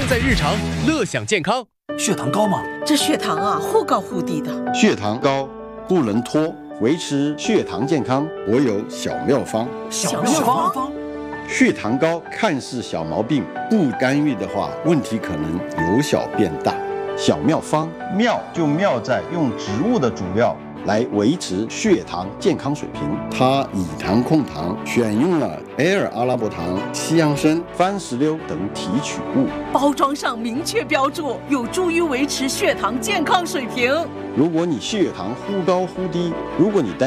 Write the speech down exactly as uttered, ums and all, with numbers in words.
在日常，乐享健康。 血糖高吗？ 这血糖啊，忽高忽低的。 血糖高不能拖，维持血糖健康，我有小妙方。 小妙方。 血糖高看似小毛病，不干预的话，问题可能由小变大。小妙方，妙就妙在用植物的主料来维持血糖健康水平。它以糖控糖，选用了 L 阿拉伯糖、西洋参、番石榴等提取物， 包装上明确标注，有助于维持血糖健康水平。 如果你血糖忽高忽低，如果你担